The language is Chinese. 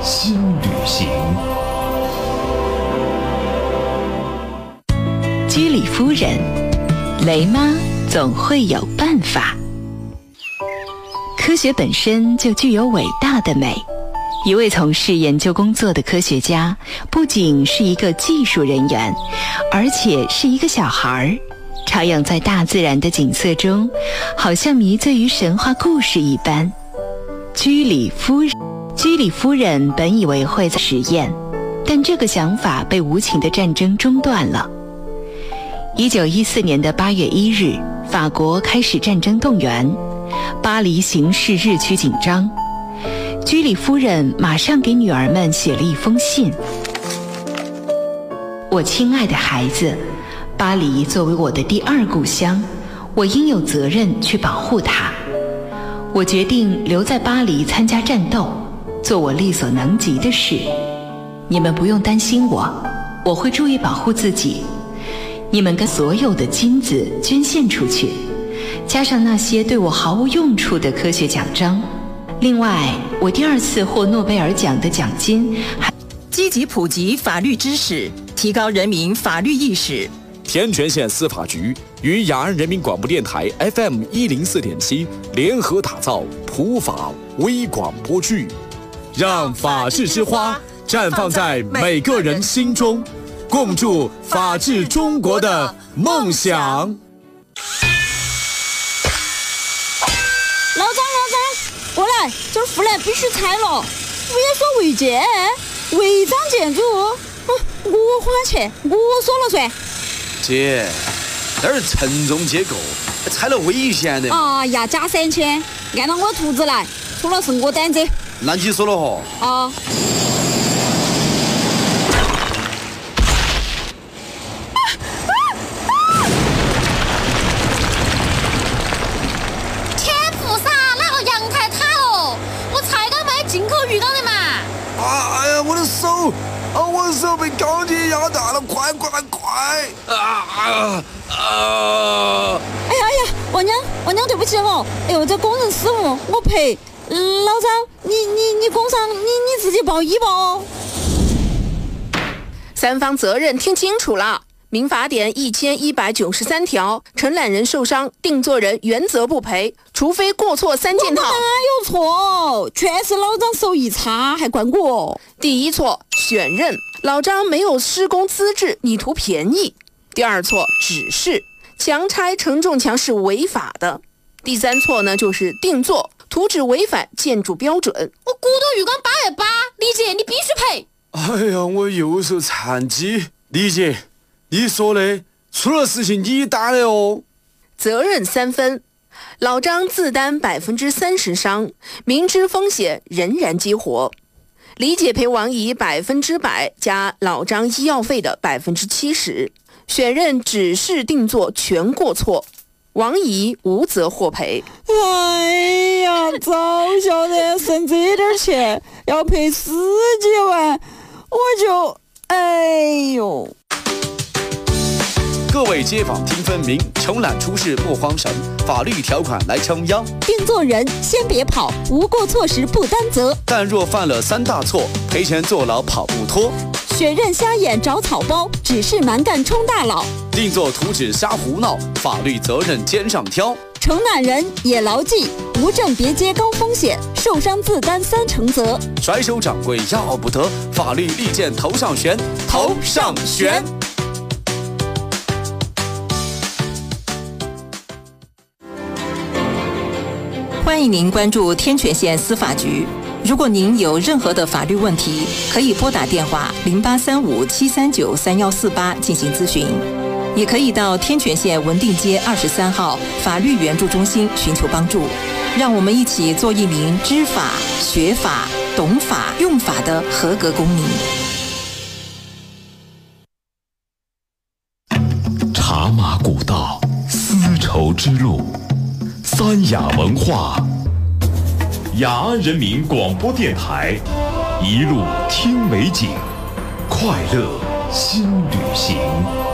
新旅行。 居里夫人，雷妈总会有办法。科学本身就具有伟大的美。一位从事研究工作的科学家，不仅是一个技术人员，而且是一个小孩，徜徉在大自然的景色中，好像迷醉于神话故事一般。居里夫人本以为会在实验，但这个想法被无情的战争中断了。1914年的8月1日，法国开始战争动员，巴黎形势日趋紧张。居里夫人马上给女儿们写了一封信：我亲爱的孩子，巴黎作为我的第二故乡，我应有责任去保护它。我决定留在巴黎参加战斗，做我力所能及的事。你们不用担心我会注意保护自己。你们跟所有的金子捐献出去，加上那些对我毫无用处的科学奖章。另外，我第2次获诺贝尔奖的奖金还积极普及法律知识，提高人民法律意识。 天全县司法局与雅安人民广播电台 FM104.7 联合打造普法微广播剧，让法治之花绽放在每个人心中，共筑法治中国的梦想。 过来，这儿护栏必须拆了，不要说违建，违章建筑，我花钱，我说了算。 姐，那儿承重结构，拆了危险的。 哎呀，加3000，按照我的图纸来，出了是我担子。 那你说了吼。 啊。 我的手被钢铁压大了，快！ 哎呀，王娘，对不起哦。哎呦，这工人失误，我赔。老张，你工伤，你自己报医保哦。 三方责任听清楚了。民法典1193条，承揽人受伤，定作人原则不赔，除非过错3件套。 哪有错？全是老张手艺差，还怪我。 第一错，选任，老张没有施工资质，你图便宜。第二错，指示，强拆承重墙是违法的。第三错呢，就是定做，图纸违反建筑标准。 我骨头浴缸828，李姐你必须赔。 哎呀，我右手残疾，李姐。你说的，出了事情你担的哦。 责任3分，老张自担30%伤，明知风险仍然激活。李姐赔王姨100%加老张医药费的70%，选任指示定做全过错，王姨无责获赔。 哎呀，早晓得省这点钱要赔10几万，我就哎呦。 各位街坊听分明，承揽出事莫慌神，法律条款来撑腰。 定做人先别跑，无过错时不担责。 但若犯了3大错，赔钱坐牢跑不脱。 选任瞎眼找草包，指示蛮干充大佬。 定做图纸瞎胡闹，法律责任肩上挑。 承揽人也牢记，无证别接高风险，受伤自担3成责。 甩手掌柜要不得，法律利剑头上悬，头上悬。 欢迎您关注天全县司法局。如果您有任何的法律问题，可以拨打电话0835-739-3148进行咨询，也可以到天全县文定街23号法律援助中心寻求帮助。让我们一起做一名知法、学法、懂法、用法的合格公民。 茶马古道，丝绸之路，三雅文化，雅安人民广播电台，一路听美景，快乐新旅行。